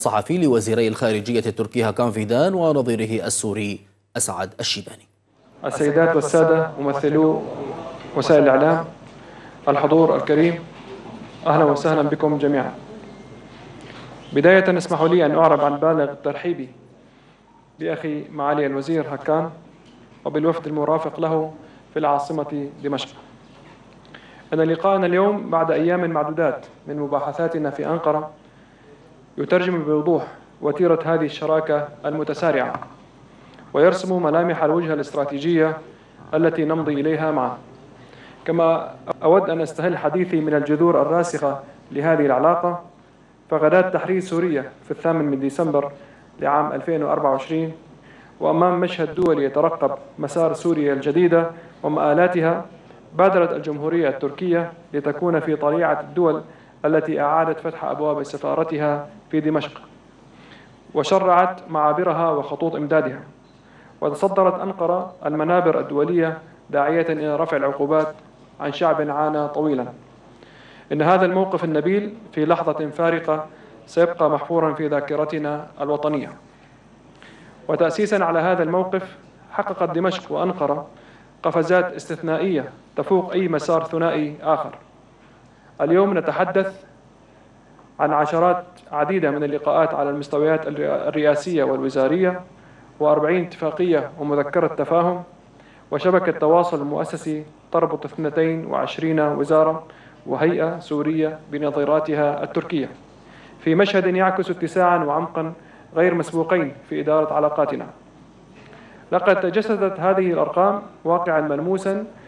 صحفي لوزيري الخارجية التركي هاكان فيدان ونظيره السوري أسعد الشيباني. السيدات والسادة ممثلو وسائل الإعلام، الحضور الكريم، أهلا وسهلا بكم جميعا. بداية اسمحوا لي أن أعرب عن بالغ ترحيبي بأخي معالي الوزير هاكان وبالوفد المرافق له في العاصمة دمشق. أن لقاءنا اليوم بعد أيام معدودات من مباحثاتنا في أنقرة يترجم بوضوح وتيرة هذه الشراكة المتسارعة ويرسم ملامح الوجهة الاستراتيجية التي نمضي إليها معا. كما أود أن أستهل حديثي من الجذور الراسخة لهذه العلاقة، فغداة تحرير سوريا في 8 ديسمبر لعام 2024 وأمام مشهد دولي يترقب مسار سوريا الجديدة ومآلاتها، بادرت الجمهورية التركية لتكون في طليعة الدول التي أعادت فتح أبواب سفارتها في دمشق وشرعت معابرها وخطوط إمدادها، وتصدرت أنقرة المنابر الدولية داعية إلى رفع العقوبات عن شعب عانى طويلا. إن هذا الموقف النبيل في لحظة فارقة سيبقى محفورا في ذاكرتنا الوطنية. وتأسيسا على هذا الموقف حققت دمشق وأنقرة قفزات استثنائية تفوق أي مسار ثنائي آخر. اليوم نتحدث عن عشرات عديدة من اللقاءات على المستويات الرئاسية والوزارية، و40 اتفاقية ومذكرة تفاهم، وشبكة تواصل مؤسسي تربط 22 وزارة وهيئة سورية بنظيراتها التركية، في مشهد يعكس اتساعا وعمقا غير مسبوقين في إدارة علاقاتنا. لقد تجسدت هذه الأرقام واقعا ملموسا